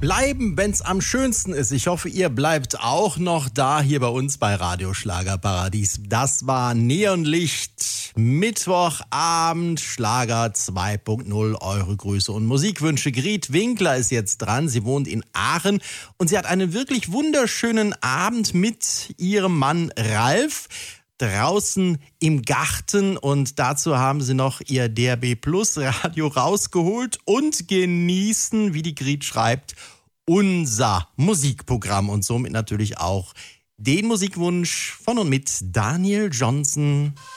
Bleiben, wenn's am schönsten ist. Ich hoffe, ihr bleibt auch noch da hier bei uns bei Radio Schlagerparadies. Das war Neonlicht, Mittwochabend, Schlager 2.0. Eure Grüße und Musikwünsche. Grit Winkler ist jetzt dran. Sie wohnt in Aachen und sie hat einen wirklich wunderschönen Abend mit ihrem Mann Ralf draußen im Garten, und dazu haben sie noch ihr DRB Plus Radio rausgeholt und genießen, wie die Grit schreibt, unser Musikprogramm und somit natürlich auch den Musikwunsch von und mit Daniel Johnson.